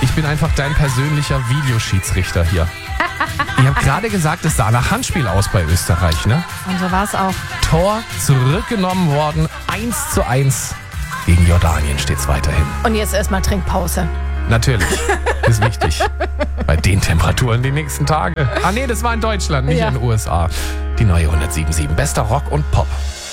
Ich bin einfach dein persönlicher Videoschiedsrichter hier. Ich habe gerade gesagt, es sah nach Handspiel aus bei Österreich, ne? Und so war es auch. Tor zurückgenommen worden, 1:1. Gegen Jordanien steht's weiterhin. Und jetzt erstmal Trinkpause. Natürlich, ist wichtig. Bei den Temperaturen die nächsten Tage. Ah nee, das war in Deutschland, nicht in den USA. Die neue 107.7. Bester Rock und Pop.